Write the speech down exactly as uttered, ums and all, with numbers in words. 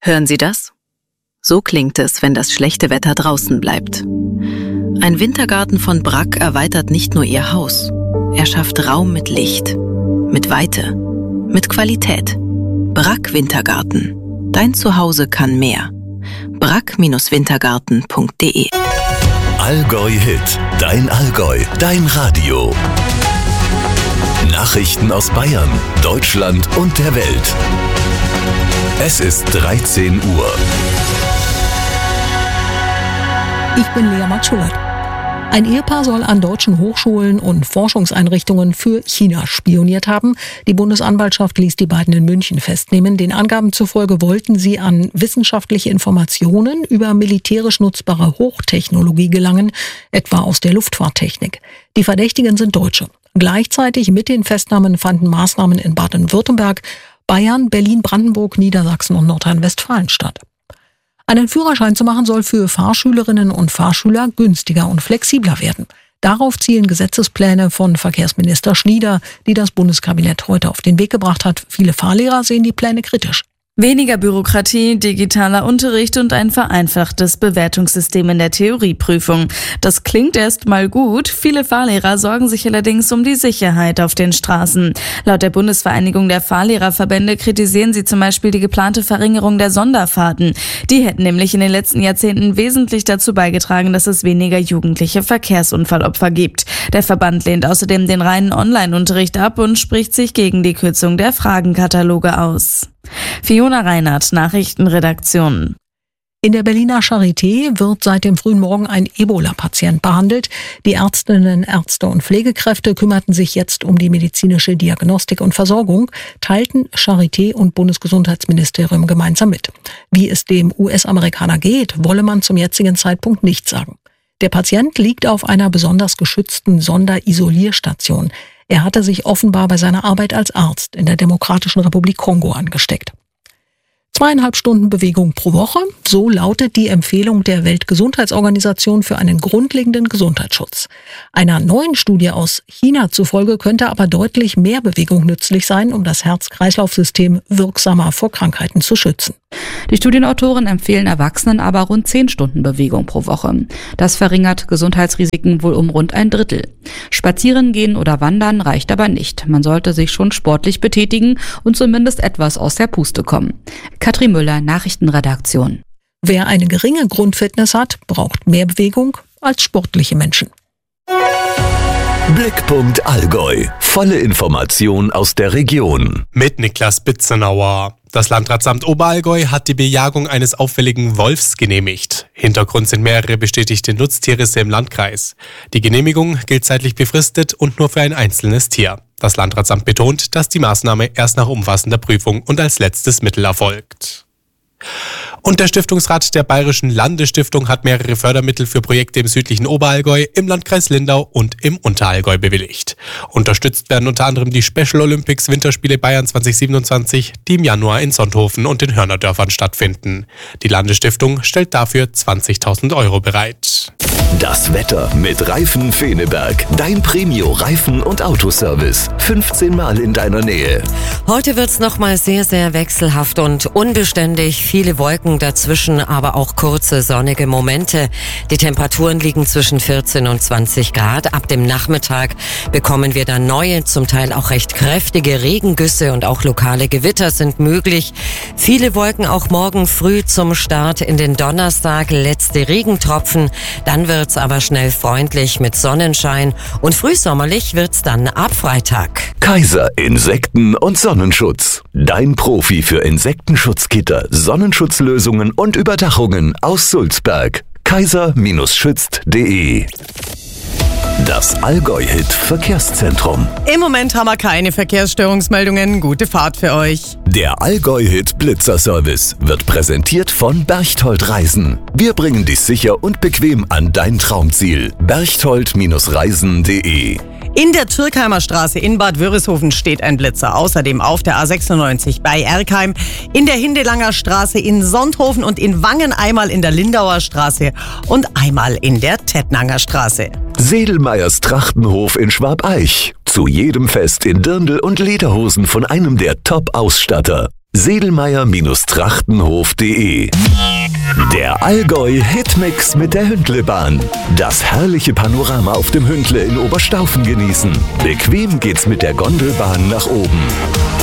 Hören Sie das? So klingt es, wenn das schlechte Wetter draußen bleibt. Ein Wintergarten von Bragg erweitert nicht nur Ihr Haus. Er schafft Raum mit Licht, mit Weite, mit Qualität. Bragg Wintergarten. Dein Zuhause kann mehr. bragg Wintergarten punkt de Allgäu Hit. Dein Allgäu. Dein Radio. Nachrichten aus Bayern, Deutschland und der Welt. Es ist dreizehn Uhr. Ich bin Lea Matschulert. Ein Ehepaar soll an deutschen Hochschulen und Forschungseinrichtungen für China spioniert haben. Die Bundesanwaltschaft ließ die beiden in München festnehmen. Den Angaben zufolge wollten sie an wissenschaftliche Informationen über militärisch nutzbare Hochtechnologie gelangen, etwa aus der Luftfahrttechnik. Die Verdächtigen sind Deutsche. Gleichzeitig mit den Festnahmen fanden Maßnahmen in Baden-Württemberg, Bayern, Berlin, Brandenburg, Niedersachsen und Nordrhein-Westfalen statt. Einen Führerschein zu machen soll für Fahrschülerinnen und Fahrschüler günstiger und flexibler werden. Darauf zielen Gesetzespläne von Verkehrsminister Schnieder, die das Bundeskabinett heute auf den Weg gebracht hat. Viele Fahrlehrer sehen die Pläne kritisch. Weniger Bürokratie, digitaler Unterricht und ein vereinfachtes Bewertungssystem in der Theorieprüfung. Das klingt erst mal gut. Viele Fahrlehrer sorgen sich allerdings um die Sicherheit auf den Straßen. Laut der Bundesvereinigung der Fahrlehrerverbände kritisieren sie zum Beispiel die geplante Verringerung der Sonderfahrten. Die hätten nämlich in den letzten Jahrzehnten wesentlich dazu beigetragen, dass es weniger jugendliche Verkehrsunfallopfer gibt. Der Verband lehnt außerdem den reinen Online-Unterricht ab und spricht sich gegen die Kürzung der Fragenkataloge aus. Fiona Reinhardt, Nachrichtenredaktion. In der Berliner Charité wird seit dem frühen Morgen ein Ebola-Patient behandelt. Die Ärztinnen, Ärzte und Pflegekräfte kümmerten sich jetzt um die medizinische Diagnostik und Versorgung, teilten Charité und Bundesgesundheitsministerium gemeinsam mit. Wie es dem U S-Amerikaner geht, wolle man zum jetzigen Zeitpunkt nicht sagen. Der Patient liegt auf einer besonders geschützten Sonderisolierstation. Er hatte sich offenbar bei seiner Arbeit als Arzt in der Demokratischen Republik Kongo angesteckt. Zweieinhalb Stunden Bewegung pro Woche, so lautet die Empfehlung der Weltgesundheitsorganisation für einen grundlegenden Gesundheitsschutz. Einer neuen Studie aus China zufolge könnte aber deutlich mehr Bewegung nützlich sein, um das Herz-Kreislauf-System wirksamer vor Krankheiten zu schützen. Die Studienautoren empfehlen Erwachsenen aber rund zehn Stunden Bewegung pro Woche. Das verringert Gesundheitsrisiken wohl um rund ein Drittel. Spazieren gehen oder wandern reicht aber nicht. Man sollte sich schon sportlich betätigen und zumindest etwas aus der Puste kommen. Katrin Müller, Nachrichtenredaktion. Wer eine geringe Grundfitness hat, braucht mehr Bewegung als sportliche Menschen. Blickpunkt Allgäu. Volle Information aus der Region. Mit Niklas Bitzenauer. Das Landratsamt Oberallgäu hat die Bejagung eines auffälligen Wolfs genehmigt. Hintergrund sind mehrere bestätigte Nutztierrisse im Landkreis. Die Genehmigung gilt zeitlich befristet und nur für ein einzelnes Tier. Das Landratsamt betont, dass die Maßnahme erst nach umfassender Prüfung und als letztes Mittel erfolgt. Und der Stiftungsrat der Bayerischen Landesstiftung hat mehrere Fördermittel für Projekte im südlichen Oberallgäu, im Landkreis Lindau und im Unterallgäu bewilligt. Unterstützt werden unter anderem die Special Olympics Winterspiele Bayern zwanzig siebenundzwanzig, die im Januar in Sonthofen und den Hörnerdörfern stattfinden. Die Landesstiftung stellt dafür zwanzigtausend Euro bereit. Das Wetter mit Reifen Feneberg. Dein Premio-Reifen- und Autoservice. fünfzehn Mal in deiner Nähe. Heute wird's nochmal sehr, sehr wechselhaft und unbeständig. Viele Wolken dazwischen, aber auch kurze sonnige Momente. Die Temperaturen liegen zwischen vierzehn und zwanzig Grad. Ab dem Nachmittag bekommen wir dann neue, zum Teil auch recht kräftige Regengüsse und auch lokale Gewitter sind möglich. Viele Wolken auch morgen früh zum Start in den Donnerstag. Letzte Regentropfen. Dann wird's aber schnell freundlich mit Sonnenschein und frühsommerlich wird's dann ab Freitag. Kaiser Insekten- und Sonnenschutz. Dein Profi für Insektenschutzgitter, Sonnenschutzlösungen und Überdachungen aus Sulzberg. kaiser schützt punkt de. Das Allgäu-Hit Verkehrszentrum. Im Moment haben wir keine Verkehrsstörungsmeldungen. Gute Fahrt für euch. Der Allgäu-Hit Blitzerservice wird präsentiert von Berchtold Reisen. Wir bringen dich sicher und bequem an dein Traumziel. berchtold Reisen punkt de. In der Türkheimer Straße in Bad Wörishofen steht ein Blitzer. Außerdem auf der A sechsundneunzig bei Erkheim, in der Hindelanger Straße in Sonthofen und in Wangen einmal in der Lindauer Straße und einmal in der Tettnanger Straße. Sedelmeyers Trachtenhof in Schwabeich. Zu jedem Fest in Dirndl und Lederhosen von einem der Top-Ausstatter. sedelmeier Trachtenhof punkt de. Der Allgäu Hitmix mit der Hündlebahn. Das herrliche Panorama auf dem Hündle in Oberstaufen genießen. Bequem geht's mit der Gondelbahn nach oben.